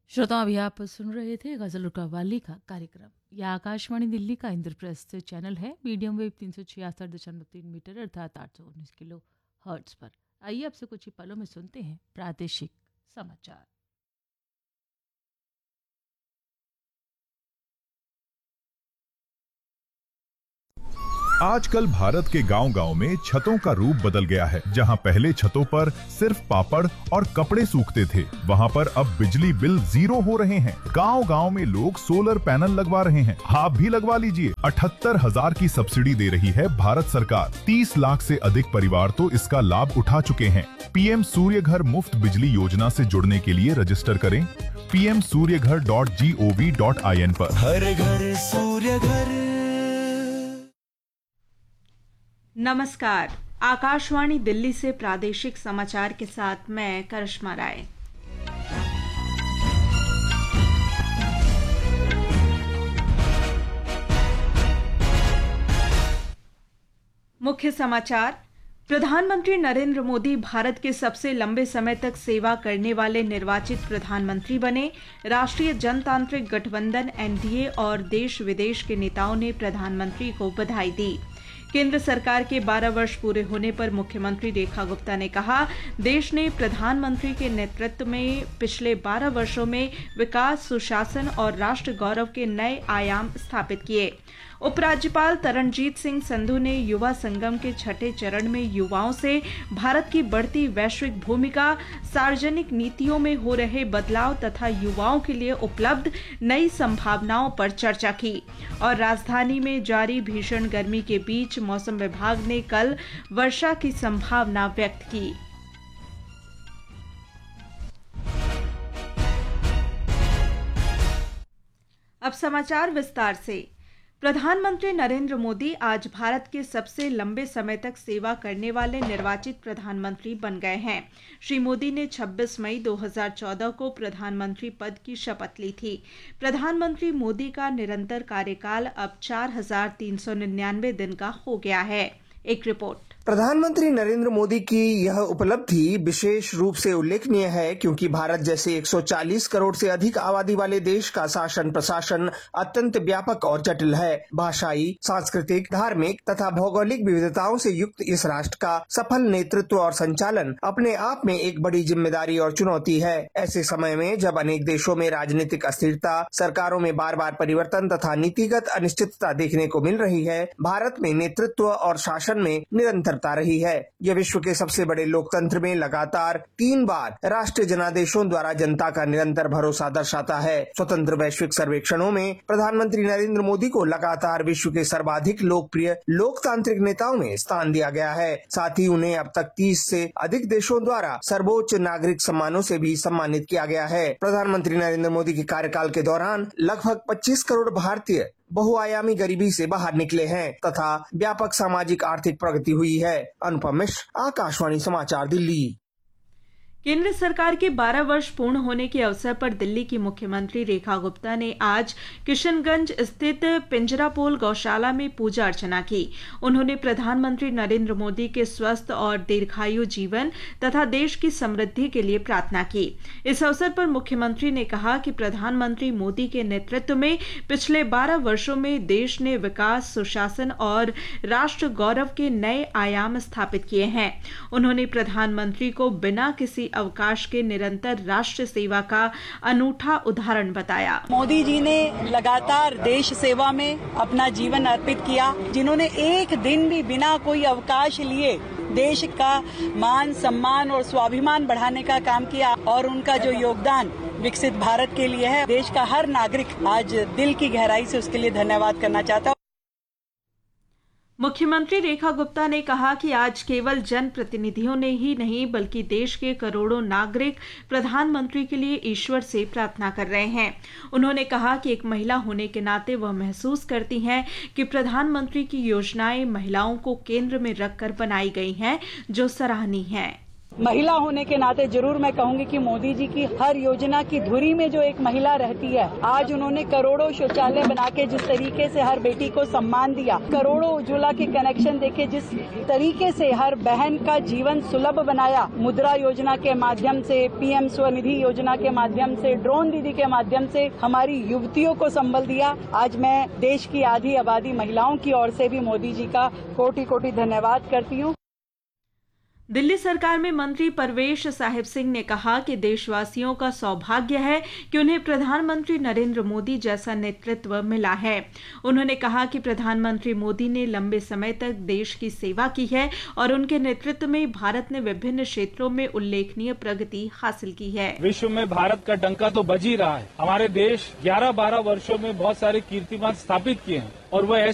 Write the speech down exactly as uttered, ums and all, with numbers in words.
श्रोताओं, अभी आप सुन रहे थे गजल कव्वाली का कार्यक्रम। यह आकाशवाणी दिल्ली का इंद्रप्रस्थ चैनल है, मीडियम वेव तीन सौ छियासठ दशमलव तीन मीटर अर्थात आठ सौ उन्नीस किलो हर्ट्स पर। आइए अब से कुछ ही पलों में सुनते हैं प्रादेशिक समाचार। आजकल भारत के गांव-गांव में छतों का रूप बदल गया है। जहां पहले छतों पर सिर्फ पापड़ और कपड़े सूखते थे, वहां पर अब बिजली बिल जीरो हो रहे हैं। गांव-गांव में लोग सोलर पैनल लगवा रहे हैं। आप भी लगवा लीजिए। अठहत्तर हजार की सब्सिडी दे रही है भारत सरकार। तीस लाख से अधिक परिवार तो इसका लाभ उठा चुके हैं। पीएम सूर्य घर मुफ्त बिजली योजना से जुड़ने के लिए रजिस्टर करें पी एम सूर्य घर dot G O V dot I N पर। हर घर सूर्य घर। नमस्कार, आकाशवाणी दिल्ली से प्रादेशिक समाचार के साथ मैं करिश्मा राय। मुख्य समाचार। प्रधानमंत्री नरेंद्र मोदी भारत के सबसे लंबे समय तक सेवा करने वाले निर्वाचित प्रधानमंत्री बने। राष्ट्रीय जनतांत्रिक गठबंधन एन डी ए और देश विदेश के नेताओं ने प्रधानमंत्री को बधाई दी। केंद्र सरकार के बारह वर्ष पूरे होने पर मुख्यमंत्री रेखा गुप्ता ने कहा, देश ने प्रधानमंत्री के नेतृत्व में पिछले बारह वर्षों में विकास, सुशासन और राष्ट्र गौरव के नए आयाम स्थापित किए। उपराज्यपाल तरनजीत सिंह संधू ने युवा संगम के छठे चरण में युवाओं से भारत की बढ़ती वैश्विक भूमिका, सार्वजनिक नीतियों में हो रहे बदलाव तथा युवाओं के लिए उपलब्ध नई संभावनाओं पर चर्चा की। और राजधानी में जारी भीषण गर्मी के बीच मौसम विभाग ने कल वर्षा की संभावना व्यक्त की। अब समाचार विस्तार से। प्रधानमंत्री नरेंद्र मोदी आज भारत के सबसे लंबे समय तक सेवा करने वाले निर्वाचित प्रधानमंत्री बन गए हैं। श्री मोदी ने छब्बीस मई दो हज़ार चौदह को प्रधानमंत्री पद की शपथ ली थी। प्रधानमंत्री मोदी का निरंतर कार्यकाल अब चार हजार तीन सौ निन्यानवे दिन का हो गया है। एक रिपोर्ट। प्रधानमंत्री नरेंद्र मोदी की यह उपलब्धि विशेष रूप से उल्लेखनीय है क्योंकि भारत जैसे एक सौ चालीस करोड़ से अधिक आबादी वाले देश का शासन प्रशासन अत्यंत व्यापक और जटिल है। भाषाई, सांस्कृतिक, धार्मिक तथा भौगोलिक विविधताओं से युक्त इस राष्ट्र का सफल नेतृत्व और संचालन अपने आप में एक बड़ी जिम्मेदारी और चुनौती है। ऐसे समय में जब अनेक देशों में राजनीतिक अस्थिरता, सरकारों में बार बार परिवर्तन तथा नीतिगत अनिश्चितता देखने को मिल रही है, भारत में नेतृत्व और शासन में निरंतर रही है। यह विश्व के सबसे बड़े लोकतंत्र में लगातार तीन बार राष्ट्रीय जनादेशों द्वारा जनता का निरंतर भरोसा दर्शाता है। स्वतंत्र वैश्विक सर्वेक्षणों में प्रधानमंत्री नरेंद्र मोदी को लगातार विश्व के सर्वाधिक लोकप्रिय लोकतांत्रिक नेताओं में स्थान दिया गया है। साथ ही उन्हें अब तक तीस से अधिक देशों द्वारा सर्वोच्च नागरिक सम्मानों से भी सम्मानित किया गया है। प्रधानमंत्री नरेंद्र मोदी के कार्यकाल के दौरान लगभग पच्चीस करोड़ भारतीय बहुआयामी गरीबी से बाहर निकले हैं तथा व्यापक सामाजिक आर्थिक प्रगति हुई है। अनुपम मिश्र, आकाशवाणी समाचार, दिल्ली। केंद्र सरकार के बारह वर्ष पूर्ण होने के अवसर पर दिल्ली की मुख्यमंत्री रेखा गुप्ता ने आज किशनगंज स्थित पिंजरापोल गौशाला में पूजा अर्चना की। उन्होंने प्रधानमंत्री नरेंद्र मोदी के स्वस्थ और दीर्घायु जीवन तथा देश की समृद्धि के लिए प्रार्थना की। इस अवसर पर मुख्यमंत्री ने कहा कि प्रधानमंत्री मोदी के नेतृत्व में पिछले बारह वर्षों में देश ने विकास, सुशासन और राष्ट्र गौरव के नए आयाम स्थापित किए हैं। उन्होंने प्रधानमंत्री को बिना किसी अवकाश के निरंतर राष्ट्र सेवा का अनूठा उदाहरण बताया। मोदी जी ने लगातार देश सेवा में अपना जीवन अर्पित किया, जिन्होंने एक दिन भी बिना कोई अवकाश लिए देश का मान, सम्मान और स्वाभिमान बढ़ाने का काम किया और उनका जो योगदान विकसित भारत के लिए है, देश का हर नागरिक आज दिल की गहराई से उसके लिए धन्यवाद करना चाहता है। मुख्यमंत्री रेखा गुप्ता ने कहा कि आज केवल जनप्रतिनिधियों ने ही नहीं बल्कि देश के करोड़ों नागरिक प्रधानमंत्री के लिए ईश्वर से प्रार्थना कर रहे हैं। उन्होंने कहा कि एक महिला होने के नाते वह महसूस करती हैं कि प्रधानमंत्री की योजनाएं महिलाओं को केंद्र में रखकर बनाई गई हैं, जो सराहनीय है। महिला होने के नाते जरूर मैं कहूंगी कि मोदी जी की हर योजना की धुरी में जो एक महिला रहती है, आज उन्होंने करोड़ों शौचालय बना के जिस तरीके से हर बेटी को सम्मान दिया, करोड़ों उज्ज्वला के कनेक्शन देके जिस तरीके से हर बहन का जीवन सुलभ बनाया, मुद्रा योजना के माध्यम से, पीएम स्वनिधि योजना के माध्यम से, ड्रोन दीदी के माध्यम से हमारी युवतियों को संबल दिया। आज मैं देश की आधी आबादी महिलाओं की ओर से भी मोदी जी का कोटि कोटि धन्यवाद करती हूँ। दिल्ली सरकार में मंत्री परवेश साहिब सिंह ने कहा कि देशवासियों का सौभाग्य है कि उन्हें प्रधानमंत्री नरेंद्र मोदी जैसा नेतृत्व मिला है। उन्होंने कहा कि प्रधानमंत्री मोदी ने लंबे समय तक देश की सेवा की है और उनके नेतृत्व में भारत ने विभिन्न क्षेत्रों में उल्लेखनीय प्रगति हासिल की है। विश्व में भारत का डंका तो बज ही रहा है। हमारे देश ग्यारह बारह वर्षों में बहुत सारे कीर्तिमान स्थापित किए हैं और वह